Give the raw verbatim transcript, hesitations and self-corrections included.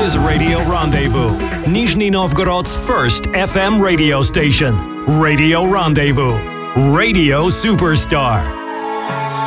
is Radio Rendezvous, Nizhny Novgorod's first F M radio station. Radio Rendezvous. Radio Superstar.